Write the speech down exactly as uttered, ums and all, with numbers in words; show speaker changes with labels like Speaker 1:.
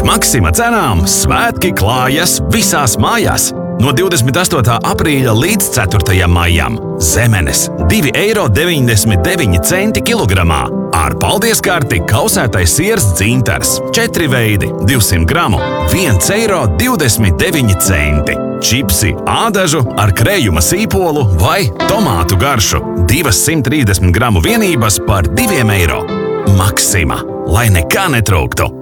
Speaker 1: Maksima cenām svētki klājas visās mājās. No divdesmit astotā aprīļa līdz ceturtajam maijam zemenes divi eiro deviņdesmit deviņi centi kilogramā. Ar paldies karti kausētais siers dzintars. Četri veidi, divsimt gramu, viens eiro divdesmit deviņi centi. Čipsi ādažu ar krējuma sīpolu vai tomātu garšu. divsimt trīsdesmit gramu vienības par diviem eiro. Maksima, lai nekā netrūktu.